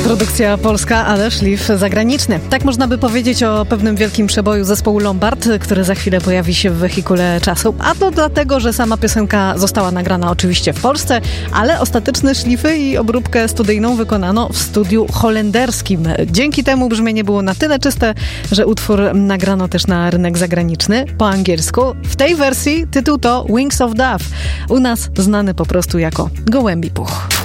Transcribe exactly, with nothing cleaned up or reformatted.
Produkcja polska, ale szlif zagraniczny. Tak można by powiedzieć o pewnym wielkim przeboju zespołu Lombard, który za chwilę pojawi się w wehikule czasu. A to dlatego, że sama piosenka została nagrana oczywiście w Polsce, ale ostateczne szlify i obróbkę studyjną wykonano w studiu holenderskim. Dzięki temu brzmienie było na tyle czyste, że utwór nagrano też na rynek zagraniczny po angielsku. W tej wersji tytuł to Wings of Dove. U nas znany po prostu jako Gołębi Puch.